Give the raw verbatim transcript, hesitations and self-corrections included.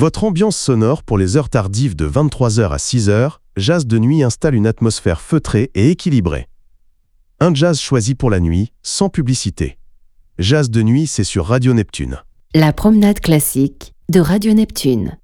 Votre ambiance sonore pour les heures tardives de vingt-trois heures à six heures, Jazz de nuit installe une atmosphère feutrée et équilibrée. Un jazz choisi pour la nuit, sans publicité. Jazz de nuit, c'est sur Radio Neptune. La promenade classique de Radio Neptune.